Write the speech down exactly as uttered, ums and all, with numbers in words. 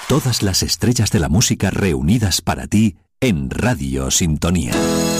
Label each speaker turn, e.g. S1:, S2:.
S1: Todas las estrellas de la música reunidas para ti en Radio Sintonía.